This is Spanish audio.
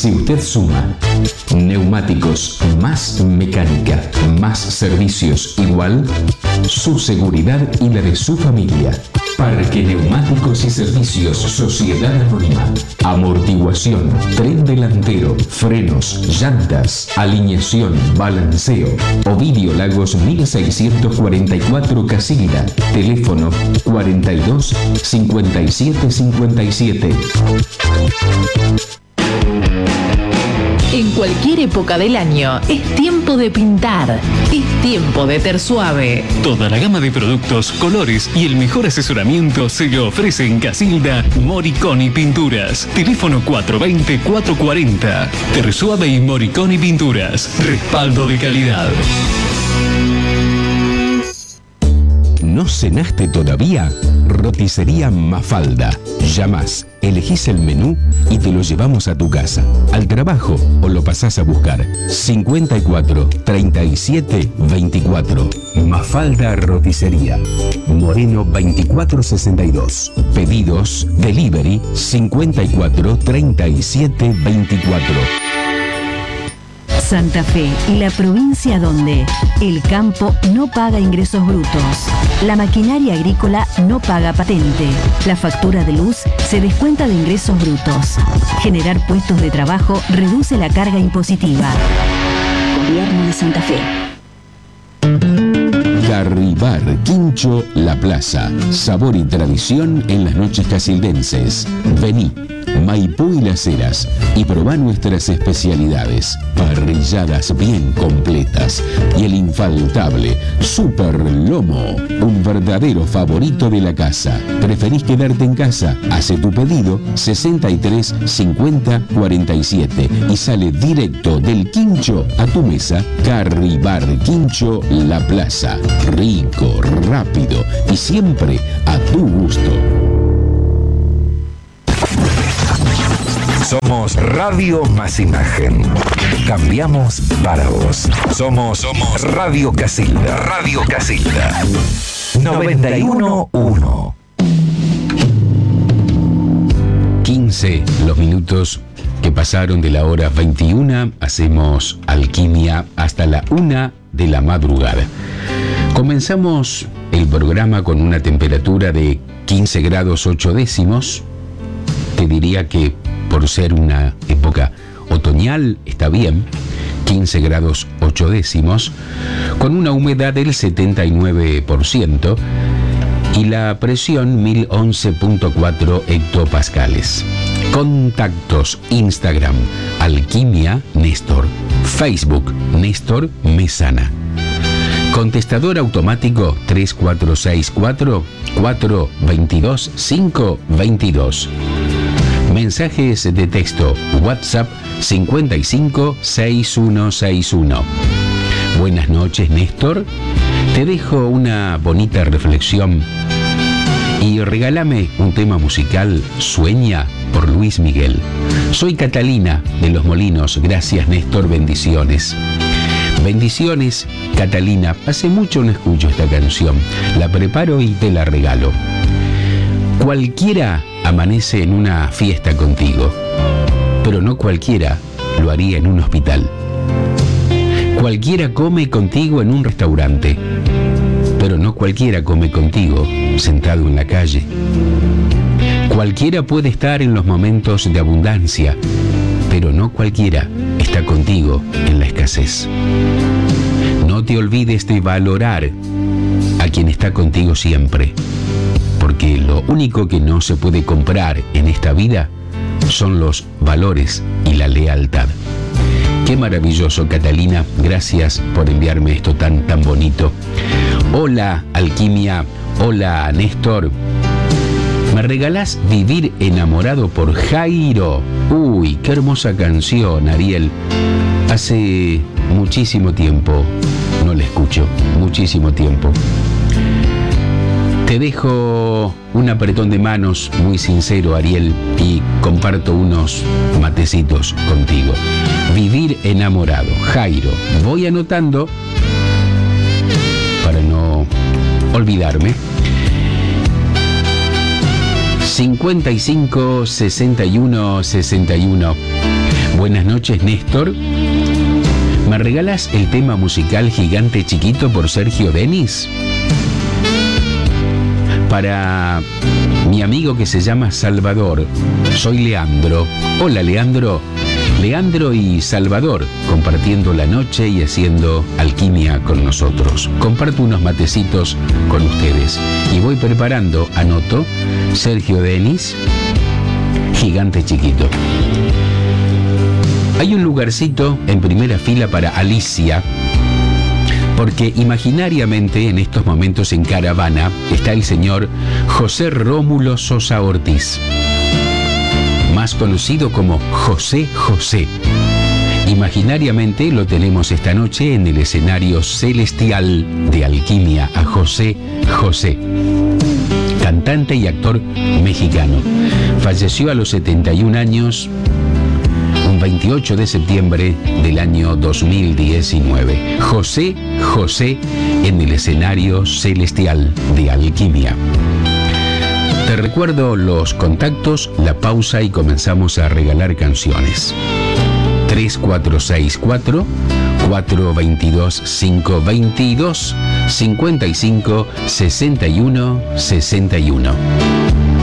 Si usted suma neumáticos más mecánica más servicios igual, su seguridad y la de su familia. Parque Neumáticos y Servicios Sociedad Anónima. Amortiguación, tren delantero, frenos, llantas, alineación, balanceo. Ovidio Lagos 1644 Casilda. Teléfono 42 57 57. En cualquier época del año es tiempo de pintar, es tiempo de Tersuave. Toda la gama de productos, colores y el mejor asesoramiento se le ofrece en Casilda Moriconi Pinturas. Teléfono 420-440. Tersuave y Moriconi Pinturas. Respaldo de calidad. ¿No cenaste todavía? Roticería Mafalda. Llamás, elegís el menú y te lo llevamos a tu casa, al trabajo o lo pasás a buscar. 54 37 24. Mafalda Roticería. Moreno 2462. Pedidos, delivery 54 37 24. Santa Fe, la provincia donde el campo no paga ingresos brutos, la maquinaria agrícola no paga patente, la factura de luz se descuenta de ingresos brutos. Generar puestos de trabajo reduce la carga impositiva. Gobierno de Santa Fe. Carribar Quincho La Plaza. Sabor y tradición en las noches casildenses. Vení, Maipú y Las Heras, y probá nuestras especialidades. Parrilladas bien completas y el infaltable Super Lomo, un verdadero favorito de la casa. ¿Preferís quedarte en casa? Hace tu pedido 63 50 47 y sale directo del Quincho a tu mesa. Carribar Quincho La Plaza. Rico, rápido y siempre a tu gusto. Somos Radio Más Imagen. Cambiamos para vos. Somos Radio Casilda. Radio Casilda. 91.1. 15 los minutos que pasaron de la hora 21. Hacemos alquimia hasta la 1 de la madrugada. Comenzamos el programa con una temperatura de 15 grados 8 décimos. Te diría que por ser una época otoñal está bien, 15 grados 8 décimos, con una humedad del 79% y la presión 1011.4 hectopascales. Contactos: Instagram, Alquimia Néstor, Facebook, Néstor Mesana. Contestador automático 3464 422 522. Mensajes de texto WhatsApp 55 6161. Buenas noches, Néstor. Te dejo una bonita reflexión y regálame un tema musical, Sueña, por Luis Miguel. Soy Catalina de Los Molinos. Gracias, Néstor. Bendiciones. Bendiciones, Catalina. Hace mucho no escucho esta canción. La preparo y te la regalo. Cualquiera amanece en una fiesta contigo, pero no cualquiera lo haría en un hospital. Cualquiera come contigo en un restaurante, pero no cualquiera come contigo sentado en la calle. Cualquiera puede estar en los momentos de abundancia, pero no cualquiera está contigo en la escasez. No te olvides de valorar a quien está contigo siempre, porque lo único que no se puede comprar en esta vida son los valores y la lealtad. Qué maravilloso, Catalina. Gracias por enviarme esto tan bonito. Hola, Alquimia. Hola, Néstor. ¿Me regalás Vivir enamorado por Jairo? Uy, qué hermosa canción, Ariel. Hace muchísimo tiempo no la escucho. Muchísimo tiempo. Te dejo un apretón de manos muy sincero, Ariel, y comparto unos matecitos contigo. Vivir enamorado, Jairo. Voy anotando para no olvidarme. 55 61 61. Buenas noches, Néstor. ¿Me regalas el tema musical Gigante Chiquito por Sergio Denis? Para mi amigo que se llama Salvador. Soy Leandro. Hola, Leandro. Leandro y Salvador compartiendo la noche y haciendo alquimia con nosotros. Comparto unos matecitos con ustedes y voy preparando, anoto, Sergio Denis, Gigante Chiquito. Hay un lugarcito en primera fila para Alicia, porque imaginariamente en estos momentos en caravana está el señor José Rómulo Sosa Ortiz, más conocido como José José. Imaginariamente lo tenemos esta noche en el escenario celestial de Alquimia a José José, cantante y actor mexicano. Falleció a los 71 años, un 28 de septiembre del año 2019. José José en el escenario celestial de Alquimia. Te recuerdo los contactos, la pausa y comenzamos a regalar canciones. 3464 422 522 55 61 61.